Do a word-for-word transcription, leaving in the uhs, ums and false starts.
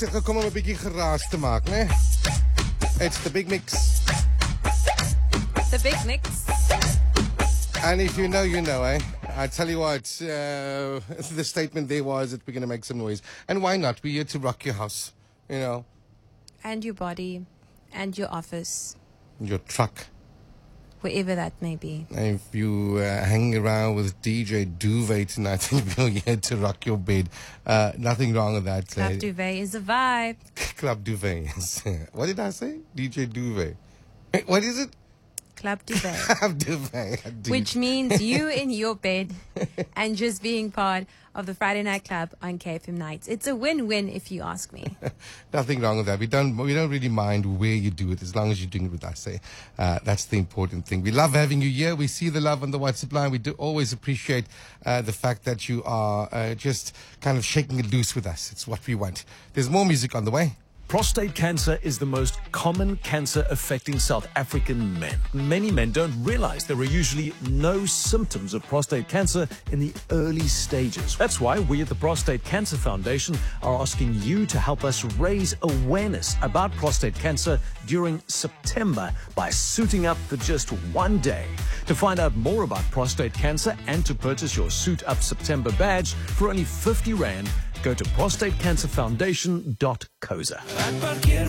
gekom om 'n bietjie geraas te maak, né? It's the big mix. The big mix. And if you know, you know, eh? I tell you what, uh, the statement there was that we're going to make some noise. And why not? We're here to rock your house, you know. And your body. And your office. Your truck. Wherever that may be. If you uh, hang around with D J Duvet tonight, we're here to rock your bed. Uh, nothing wrong with that. Club uh, Duvet is a vibe. Club Duvet. What did I say? D J Duvet. What is it? Club Duvet. Club Duvet. Which means you in your bed and just being part of the Friday Night Club on K F M Nights. It's a win-win if you ask me. Nothing wrong with that. We don't we don't really mind where you do it as long as you're doing it with us. Eh? Uh, that's the important thing. We love having you here. We see the love on the WhatsApp line. We do always appreciate uh, the fact that you are uh, just kind of shaking it loose with us. It's what we want. There's more music on the way. Prostate cancer is the most common cancer affecting South African men. Many men don't realize there are usually no symptoms of prostate cancer in the early stages. That's why we at the Prostate Cancer Foundation are asking you to help us raise awareness about prostate cancer during September by suiting up for just one day. To find out more about prostate cancer and to purchase your Suit Up September badge for only fifty rand, go to prostate cancer foundation dot co za.